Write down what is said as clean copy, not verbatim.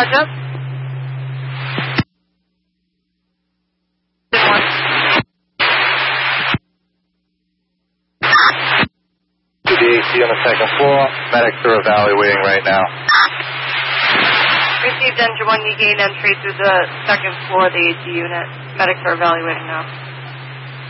Charge up. AC on the second floor. Medics are evaluating right now. Received engine 1, you gained entry through the second floor of the AC unit. Medics are evaluating now.